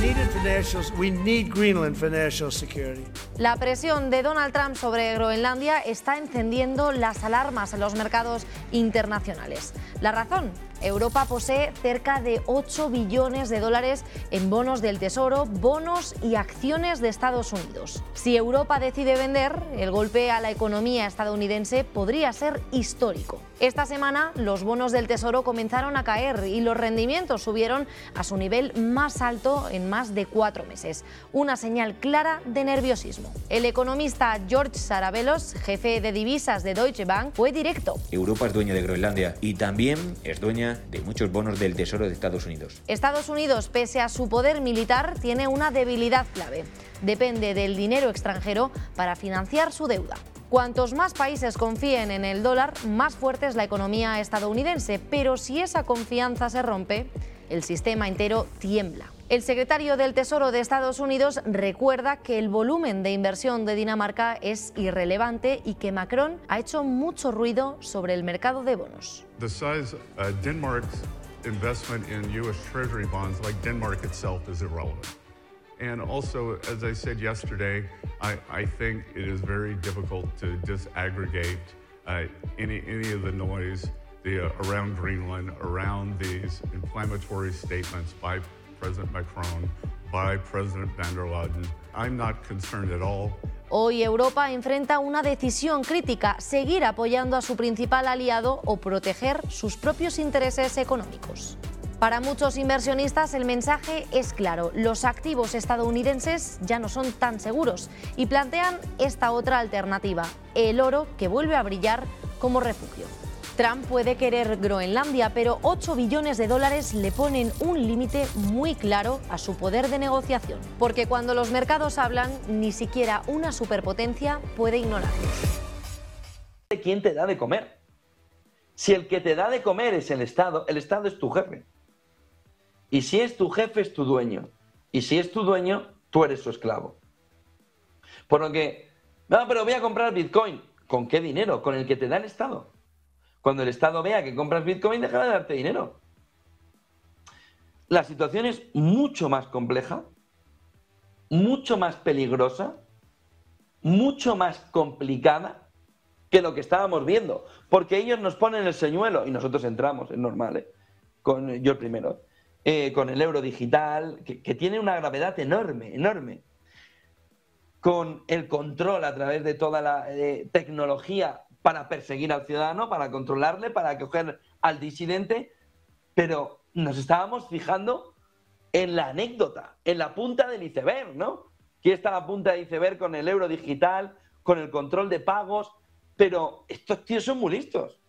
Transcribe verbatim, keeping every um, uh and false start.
need it for national, we need Greenland for national security. La presión de Donald Trump sobre Groenlandia está encendiendo las alarmas en los mercados internacionales. La razón: Europa posee cerca de ocho billones de dólares en bonos del Tesoro, bonos y acciones de Estados Unidos. Si Europa decide vender, el golpe a la economía estadounidense podría ser histórico. Esta semana los bonos del Tesoro comenzaron a caer y los rendimientos subieron a su nivel más alto en más de cuatro meses. Una señal clara de nerviosismo. El economista George Saravelos, jefe de divisas de Deutsche Bank, fue directo. Europa es dueña de Groenlandia y también es dueña de muchos bonos del Tesoro de Estados Unidos. Estados Unidos, pese a su poder militar, tiene una debilidad clave. Depende del dinero extranjero para financiar su deuda. Cuantos más países confíen en el dólar, más fuerte es la economía estadounidense, pero si esa confianza se rompe, el sistema entero tiembla. El secretario del Tesoro de Estados Unidos recuerda que el volumen de inversión de Dinamarca es irrelevante y que Macron ha hecho mucho ruido sobre el mercado de bonos. The size uh, Denmark's investment in U S Treasury bonds, like Denmark itself, is irrelevant. And also, as I said yesterday, I, I think it is very difficult to disaggregate uh, any any of the noise the, uh, around Greenland, around these inflammatory statements by President Macron, by President van der Leyen. I'm not concerned at all. Hoy Europa enfrenta una decisión crítica: seguir apoyando a su principal aliado o proteger sus propios intereses económicos. Para muchos inversionistas el mensaje es claro: los activos estadounidenses ya no son tan seguros y plantean esta otra alternativa, el oro, que vuelve a brillar como refugio. Trump puede querer Groenlandia, pero ocho billones de dólares le ponen un límite muy claro a su poder de negociación, porque cuando los mercados hablan, ni siquiera una superpotencia puede ignorarlos. ¿Quién te da de comer? Si el que te da de comer es el Estado, el Estado es tu jefe. Y si es tu jefe, es tu dueño. Y si es tu dueño, tú eres su esclavo. Por lo que, no, pero voy a comprar Bitcoin. ¿Con qué dinero? Con el que te da el Estado. Cuando el Estado vea que compras Bitcoin, dejará de darte dinero. La situación es mucho más compleja, mucho más peligrosa, mucho más complicada que lo que estábamos viendo. Porque ellos nos ponen el señuelo y nosotros entramos, es normal, ¿eh? Con, yo el primero, eh, con el euro digital, que, que tiene una gravedad enorme, enorme. Con el control a través de toda la eh, tecnología para perseguir al ciudadano, para controlarle, para coger al disidente, pero nos estábamos fijando en la anécdota, en la punta del iceberg, ¿no? Aquí está la punta del iceberg con el euro digital, con el control de pagos, pero estos tíos son muy listos.